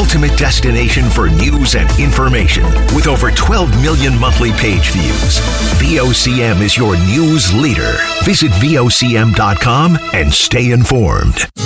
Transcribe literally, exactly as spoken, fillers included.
ultimate destination for news and information. With over twelve million monthly page views, V O C M is your news leader. Visit V O C M dot com and stay informed.